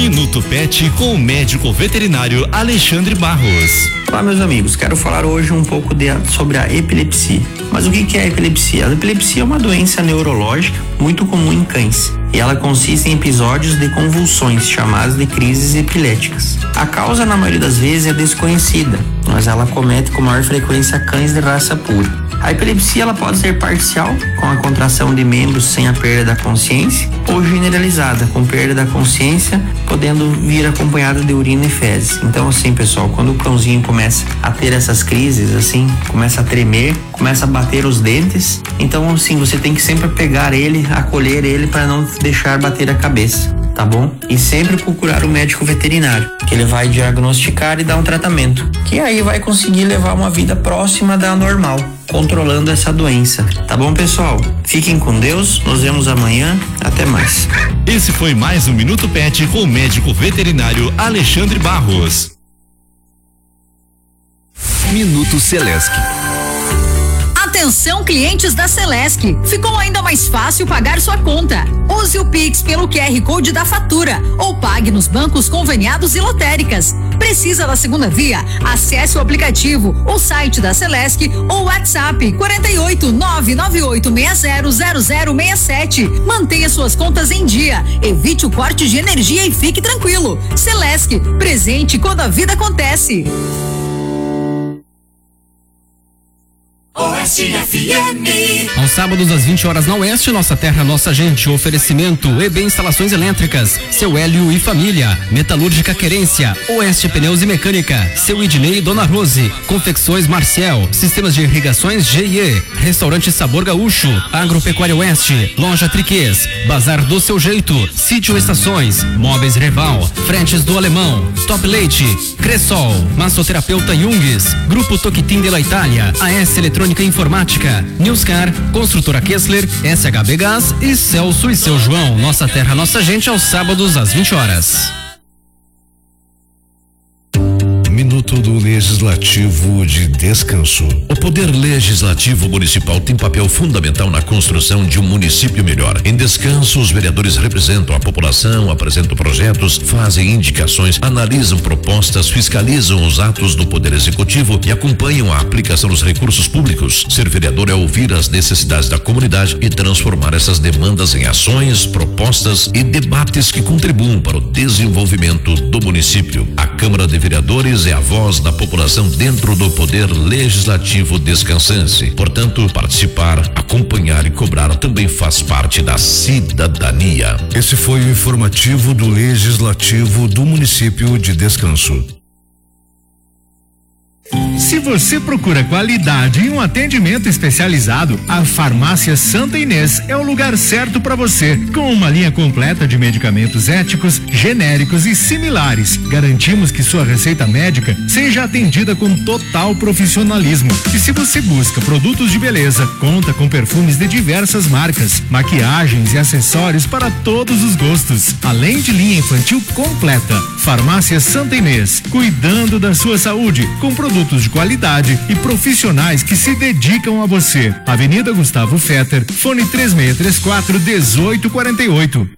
Minuto Pet com o médico veterinário Alexandre Barros. Olá, meus amigos, quero falar hoje um pouco sobre a epilepsia. Mas o que é a epilepsia? A epilepsia é uma doença neurológica muito comum em cães e ela consiste em episódios de convulsões chamadas de crises epiléticas. A causa, na maioria das vezes, é desconhecida, mas ela acomete com maior frequência cães de raça pura. A epilepsia ela pode ser parcial, com a contração de membros sem a perda da consciência, ou generalizada, com perda da consciência, podendo vir acompanhada de urina e fezes. Então, assim, pessoal, quando o cãozinho começa a ter essas crises, assim, começa a tremer, começa a bater os dentes, então, assim, você tem que sempre pegar ele, acolher ele para não deixar bater a cabeça, tá bom? E sempre procurar o médico veterinário, que ele vai diagnosticar e dar um tratamento, que aí vai conseguir levar uma vida próxima da normal, controlando essa doença. Tá bom, pessoal? Fiquem com Deus, nos vemos amanhã, até mais. Esse foi mais um Minuto Pet com o médico veterinário Alexandre Barros. Minuto Celesc. Atenção, clientes da Celesc, ficou ainda mais fácil pagar sua conta. Use o Pix pelo QR Code da fatura ou pague nos bancos conveniados e lotéricas. Precisa da segunda via? Acesse o aplicativo, o site da Celesc ou WhatsApp 48 998600067. Mantenha suas contas em dia, evite o corte de energia e fique tranquilo. Celesc, presente quando a vida acontece. Oeste FM. Aos sábados às 20 horas na Oeste, Nossa Terra, Nossa Gente. Oferecimento EB Instalações Elétricas, Seu Hélio e Família, Metalúrgica Querência, Oeste Pneus e Mecânica, Seu Idnei e Dona Rose, Confecções Marcial, Sistemas de Irrigações GIE, Restaurante Sabor Gaúcho, Agropecuária Oeste, Loja Triquês, Bazar do Seu Jeito, Sítio Estações, Móveis Reval, Fretes do Alemão, Top Leite, Cressol, Massoterapeuta Jungs, Grupo Toquitim de la Itália, AS Eletrônica Informática, Newscar, Construtora Kessler, SHB Gás e Celso e Seu João. Nossa Terra, Nossa Gente, aos sábados às 20 horas. Minuto do Legislativo de Descanso. O Poder Legislativo Municipal tem papel fundamental na construção de um município melhor. Em descanso, os vereadores representam a população, apresentam projetos, fazem indicações, analisam propostas, fiscalizam os atos do Poder Executivo e acompanham a aplicação dos recursos públicos. Ser vereador é ouvir as necessidades da comunidade e transformar essas demandas em ações, propostas e debates que contribuam para o desenvolvimento do município. A Câmara de Vereadores é a voz da população dentro do Poder Legislativo Descansense. Portanto, participar, acompanhar e cobrar também faz parte da cidadania. Esse foi o informativo do Legislativo do município de Descanso. Se você procura qualidade e um atendimento especializado, a Farmácia Santa Inês é o lugar certo para você. Com uma linha completa de medicamentos éticos, genéricos e similares, garantimos que sua receita médica seja atendida com total profissionalismo. E se você busca produtos de beleza, conta com perfumes de diversas marcas, maquiagens e acessórios para todos os gostos, além de linha infantil completa. Farmácia Santa Inês, cuidando da sua saúde com produtos de qualidade e profissionais que se dedicam a você. Avenida Gustavo Fetter, fone 3634-1848.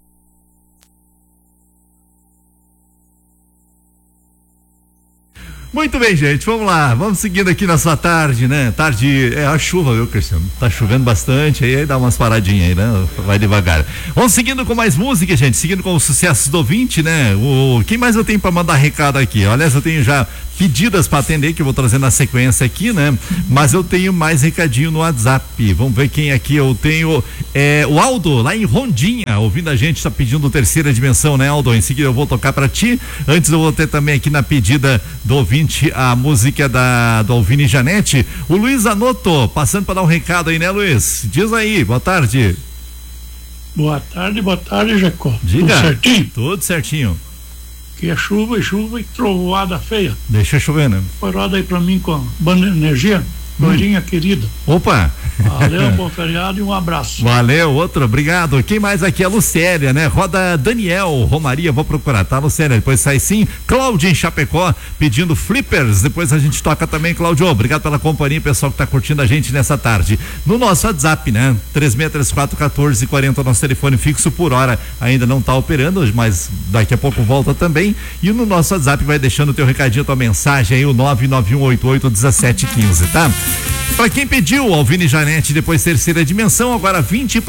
Muito bem, gente, vamos lá, vamos seguindo aqui na sua tarde, né? Tarde, a chuva, viu, Cristiano? Tá chovendo bastante, aí dá umas paradinhas aí, né? Vai devagar. Vamos seguindo com mais música, gente, seguindo com os sucessos do ouvinte, né? Quem mais eu tenho pra mandar recado aqui? Olha, eu tenho já pedidas para atender que eu vou trazer na sequência aqui, né? Mas eu tenho mais recadinho no WhatsApp. Vamos ver quem aqui eu tenho. O Aldo, lá em Rondinha, ouvindo a gente, tá pedindo Terceira Dimensão, né, Aldo? Em seguida eu vou tocar para ti. Antes eu vou ter também aqui na pedida do ouvinte a música do Alvine Janete. O Luiz Anoto, passando para dar um recado aí, né, Luiz? Diz aí, boa tarde. Boa tarde, Jacó. Diga. Tudo certinho? Tudo certinho. Que é chuva e trovoada feia. Deixa chover, né? Parada aí pra mim com a banda de energia. Loirinha querida. Opa! Valeu, bom feriado e um abraço. Valeu, outro, obrigado. Quem mais aqui? A Lucélia, né? Roda Daniel Romaria, vou procurar, tá, Lucélia? Depois sai sim. Cláudio em Chapecó, pedindo flippers. Depois a gente toca também, Cláudio. Obrigado pela companhia, pessoal que tá curtindo a gente nessa tarde. No nosso WhatsApp, né? 3634-1440, nosso telefone fixo por hora ainda não tá operando, mas daqui a pouco volta também. E no nosso WhatsApp vai deixando o teu recadinho, tua mensagem aí, o 991881715, tá? Pra quem pediu, Alvine Janete, depois terceira dimensão, agora 20